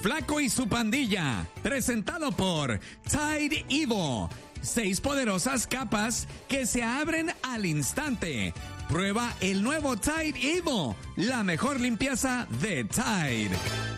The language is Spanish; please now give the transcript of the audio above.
Flaco y su pandilla, presentado por Tide Evo. 6 poderosas capas que se abren al instante. Prueba el nuevo Tide Evo, la mejor limpieza de Tide.